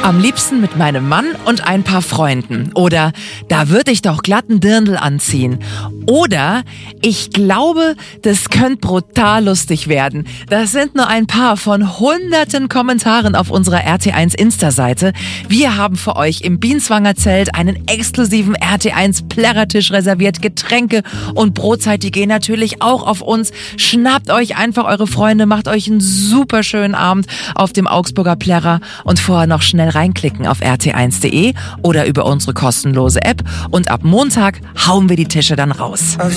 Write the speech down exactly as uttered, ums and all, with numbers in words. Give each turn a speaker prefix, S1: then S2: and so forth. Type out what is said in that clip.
S1: Am liebsten mit meinem Mann und ein paar Freunden. Oder da würde ich doch glatt einen Dirndl anziehen. Oder ich glaube, das könnte brutal lustig werden. Das sind nur ein paar von hunderten Kommentaren auf unserer R T eins Insta-Seite. Wir haben für euch im Bienswanger Zelt einen exklusiven R T eins Plärrertisch reserviert. Getränke und Brotzeit, die gehen natürlich auch auf uns. Schnappt euch einfach eure Freunde, macht euch einen super schönen Abend auf dem Augsburger Plärrer und vorher noch schnell reinklicken auf r t eins punkt de oder über unsere kostenlose App und ab Montag hauen wir die Tische dann raus.